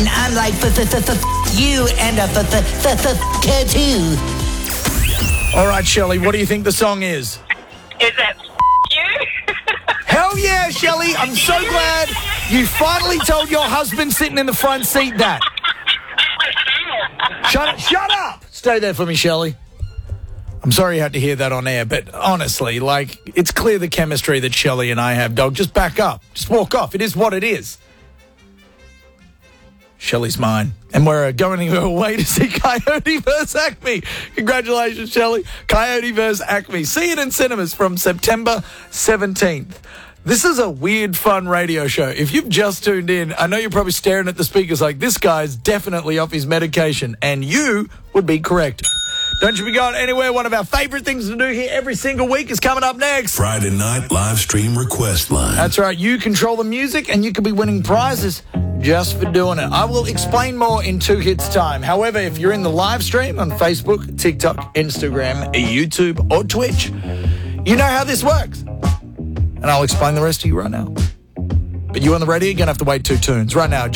And I'm like, you and her too. All right, Shelley, what do you think the song is? Is it you? Hell yeah, Shelley. I'm so glad you finally told your husband sitting in the front seat that. Shut up! Stay there for me, Shelley. I'm sorry you had to hear that on air, but honestly, like, it's clear the chemistry that Shelley and I have, dog. Just back up. Just walk off. It is what it is. Shelley's mine. And we're going away to see Coyote vs. Acme. Congratulations, Shelley. Coyote vs. Acme. See it in cinemas from September 17th. This is a weird, fun radio show. If you've just tuned in, I know you're probably staring at the speakers like, this guy's definitely off his medication. And you would be correct. Don't you be going anywhere. One of our favorite things to do here every single week is coming up next. Friday night live stream request line. That's right. You control the music and you could be winning prizes just for doing it. I will explain more in 2 hits time. However, if you're in the live stream on Facebook, TikTok, Instagram, YouTube, or Twitch, you know how this works. And I'll explain the rest to you right now. But you on the radio, you're going to have to wait 2 tunes. Right now,